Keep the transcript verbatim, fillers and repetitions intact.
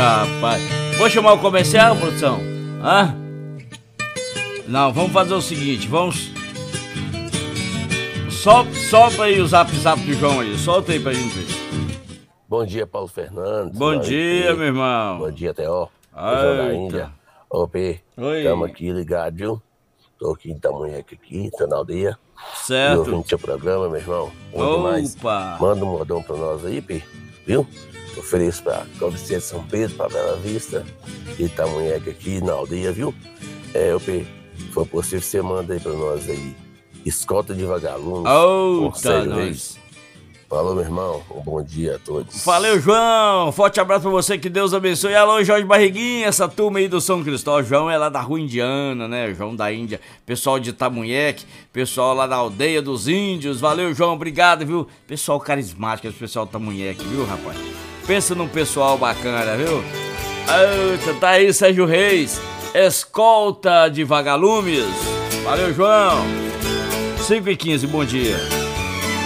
Rapaz, vou chamar o comercial, produção? Hã? Não, vamos fazer o seguinte, vamos... Sol, solta aí o zap zap do João aí, solta aí pra gente ver. Bom dia, Paulo Fernandes. Bom dia, meu irmão. Bom dia, Teó. João da Índia. Ô, P, estamos aqui ligados, viu? Tô aqui em Itamunheca aqui, tô na aldeia. Certo. E ouvindo seu programa, meu irmão. Bom demais. Opa! Manda um modão pra nós aí, P, viu? Ofereço pra Cabeceira de São Pedro, pra Bela Vista, e Itamunheca aqui na aldeia, viu? É, ô, P, se for possível, você manda aí pra nós aí. Escolta de vagalumes. Oh, tá nós. Falou, meu irmão. Um bom dia a todos. Valeu, João. Forte abraço pra você, que Deus abençoe. Alô, Jorge Barriguinha, essa turma aí do São Cristóvão. João é lá da Rua Indiana, né? João da Índia. Pessoal de Itamunheque, pessoal lá da Aldeia dos Índios. Valeu, João. Obrigado, viu? Pessoal carismático, esse pessoal de Itamunheque, viu, rapaz? Pensa num pessoal bacana, viu? Eita, tá aí, Sérgio Reis. Escolta de vagalumes. Valeu, João. cinco e quinze, bom dia.